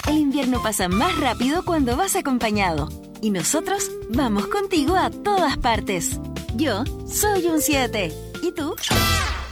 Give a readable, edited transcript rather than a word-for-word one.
El invierno pasa más rápido cuando vas acompañado. Y nosotros vamos contigo a todas partes. Yo soy un 7. ¿Y tú?